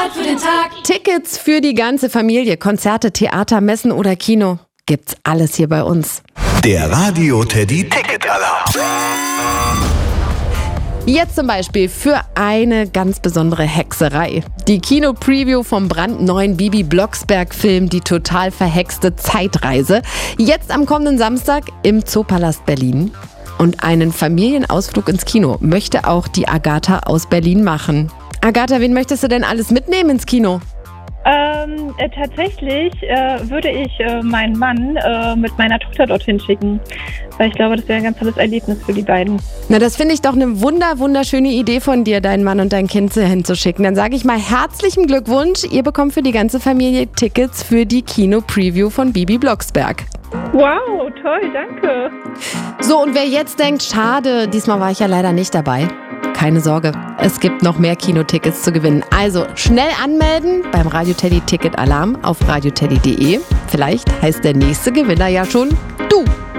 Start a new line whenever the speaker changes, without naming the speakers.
bezahlt für den Tag.
Tickets für die ganze Familie, Konzerte, Theater, Messen oder Kino. Gibt's alles hier bei uns.
Der Radio Teddy Ticket-Alarm.
Jetzt zum Beispiel für eine ganz besondere Hexerei. Die Kino-Preview vom brandneuen Bibi Blocksberg-Film Die total verhexte Zeitreise. Jetzt am kommenden Samstag im Zoopalast Berlin. Und einen Familienausflug ins Kino möchte auch die Agatha aus Berlin machen. Agatha, wen möchtest du denn alles mitnehmen ins Kino?
Tatsächlich würde ich meinen Mann mit meiner Tochter dorthin schicken, weil ich glaube, das wäre ein ganz tolles Erlebnis für die beiden.
Na, das finde ich doch eine wunderschöne Idee von dir, deinen Mann und dein Kind hinzuschicken. Dann sage ich mal herzlichen Glückwunsch. Ihr bekommt für die ganze Familie Tickets für die Kino-Preview von Bibi Blocksberg.
Wow, toll, danke.
So, und wer jetzt denkt, schade, diesmal war ich ja leider nicht dabei. Keine Sorge, es gibt noch mehr Kinotickets zu gewinnen. Also schnell anmelden beim Radio Teddy Ticket Alarm auf radioteddy.de. Vielleicht heißt der nächste Gewinner ja schon du.